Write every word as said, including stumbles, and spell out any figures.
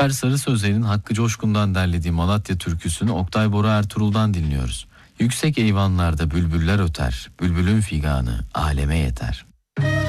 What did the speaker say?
Alper Sarı Sözler'in Hakkı Coşkun'dan derlediği Malatya türküsünü Oktay Bora Ertuğrul'dan dinliyoruz. Yüksek eyvanlarda bülbüller öter, bülbülün figanı aleme yeter.